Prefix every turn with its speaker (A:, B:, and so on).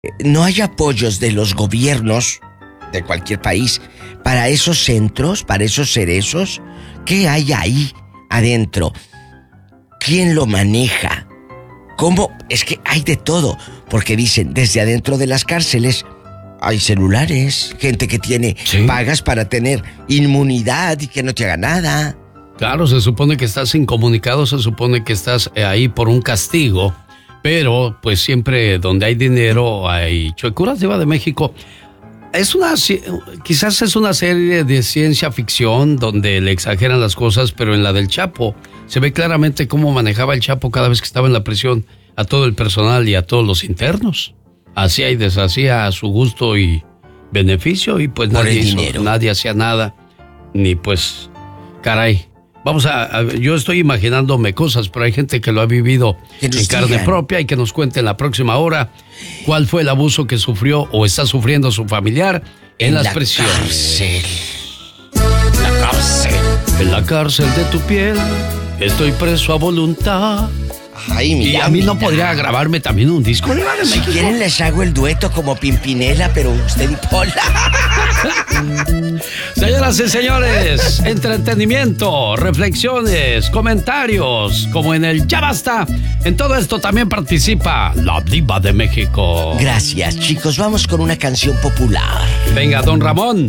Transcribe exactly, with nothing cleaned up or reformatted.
A: no hay apoyos de los gobiernos de cualquier país para esos centros, para esos cerezos. ¿Qué hay ahí adentro? ¿Quién lo maneja? ¿Cómo? Es que hay de todo, porque dicen, desde adentro de las cárceles hay celulares, gente que tiene ¿sí? pagas para tener inmunidad y que no te haga nada.
B: Claro, se supone que estás incomunicado, se supone que estás ahí por un castigo, pero pues siempre donde hay dinero hay chuecuras. Diva de México. Es una, quizás es una serie de ciencia ficción donde le exageran las cosas, pero en la del Chapo se ve claramente cómo manejaba el Chapo cada vez que estaba en la prisión a todo el personal y a todos los internos. Hacía y deshacía a su gusto y beneficio y pues nadie hizo, nadie hacía nada, ni pues, caray. Vamos a, a, yo estoy imaginándome cosas, pero hay gente que lo ha vivido en carne digan. propia y que nos cuente en la próxima hora cuál fue el abuso que sufrió o está sufriendo su familiar en, en las la prisiones.
A: Cárcel.
B: La cárcel. En la cárcel de tu piel estoy preso a voluntad.
A: Ay, mira,
B: y a mí
A: mira.
B: no podría grabarme también un disco.
A: Si quieren les hago el dueto como Pimpinela, pero usted y Pola.
B: Señoras y señores, entretenimiento, reflexiones, comentarios, como en el Ya Basta. En todo esto también participa la Diva de México.
A: Gracias, chicos. Vamos con una canción popular.
B: Venga, don Ramón.